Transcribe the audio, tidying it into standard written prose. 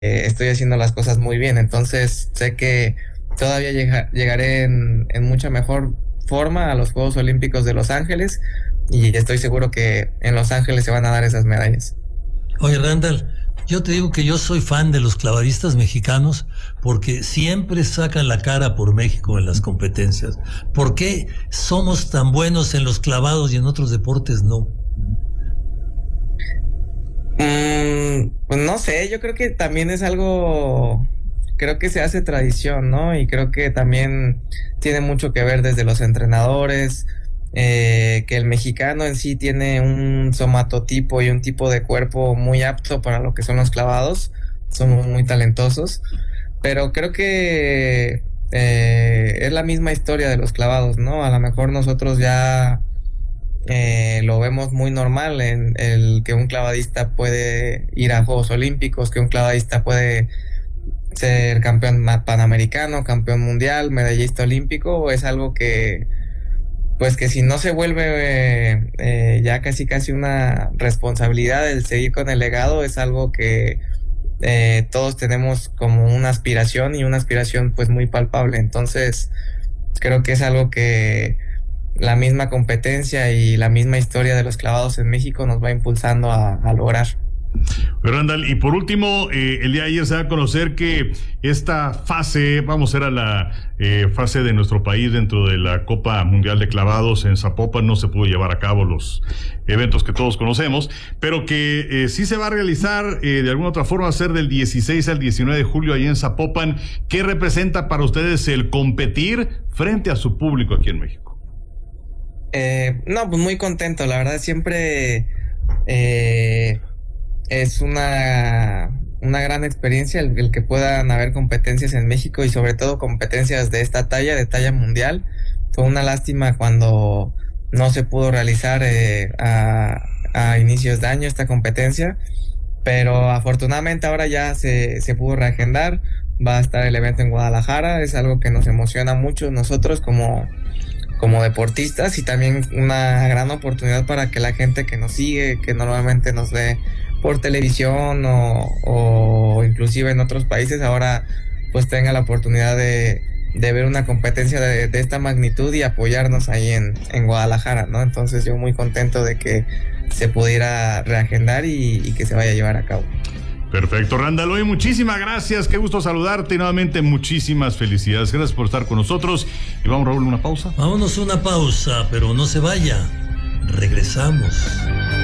estoy haciendo las cosas muy bien. Entonces sé que todavía llegaré en mucha mejor forma a los Juegos Olímpicos de Los Ángeles y estoy seguro que en Los Ángeles se van a dar esas medallas. Oye, Randall, yo te digo que yo soy fan de los clavadistas mexicanos porque siempre sacan la cara por México en las competencias. ¿Por qué somos tan buenos en los clavados y en otros deportes no? Pues no sé, yo creo que también es algo, creo que se hace tradición, ¿no? Y creo que también tiene mucho que ver desde los entrenadores, que el mexicano en sí tiene un somatotipo y un tipo de cuerpo muy apto para lo que son los clavados, somos muy talentosos, pero creo que es la misma historia de los clavados, ¿no? A lo mejor nosotros ya lo vemos muy normal en el que un clavadista puede ir a Juegos Olímpicos, que un clavadista puede ser campeón panamericano, campeón mundial, medallista olímpico. Es algo que, pues que si no se vuelve ya casi una responsabilidad el seguir con el legado, es algo que todos tenemos como una aspiración pues muy palpable. Entonces creo que es algo que la misma competencia y la misma historia de los clavados en México nos va impulsando a lograr. Randall, y por último, el día de ayer se da a conocer que esta fase, vamos a ir a la fase de nuestro país dentro de la Copa Mundial de Clavados en Zapopan, no se pudo llevar a cabo los eventos que todos conocemos, pero que sí se va a realizar de alguna otra forma, a ser del 16 al 19 de julio allí en Zapopan. ¿Qué representa para ustedes el competir frente a su público aquí en México? No, pues muy contento, la verdad siempre es una gran experiencia el que puedan haber competencias en México y sobre todo competencias de esta talla, de talla mundial. Fue una lástima cuando no se pudo realizar a inicios de año esta competencia, pero afortunadamente ahora ya se pudo reagendar, va a estar el evento en Guadalajara, es algo que nos emociona mucho nosotros como deportistas y también una gran oportunidad para que la gente que nos sigue, que normalmente nos ve por televisión o inclusive en otros países, ahora pues tenga la oportunidad de ver una competencia de esta magnitud y apoyarnos ahí en Guadalajara, ¿no? Entonces yo muy contento de que se pudiera reagendar y que se vaya a llevar a cabo. Perfecto, Randall, hoy muchísimas gracias, qué gusto saludarte y nuevamente muchísimas felicidades, gracias por estar con nosotros y vamos, Raúl, una pausa. Vámonos a una pausa, pero no se vaya, regresamos.